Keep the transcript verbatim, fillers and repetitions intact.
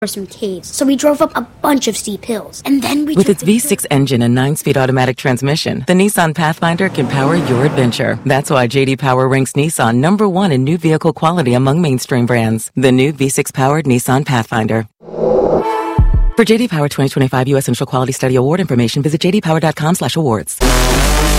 some caves, so we drove up a bunch of steep hills, and then we With took its the V six engine and nine-speed automatic transmission, the Nissan Pathfinder can power your adventure. That's why J D Power ranks Nissan number one in new vehicle quality among mainstream brands. The new V six-powered Nissan Pathfinder. For J D Power twenty twenty-five U S Initial Quality Study Award information, visit j d power dot com slash awards.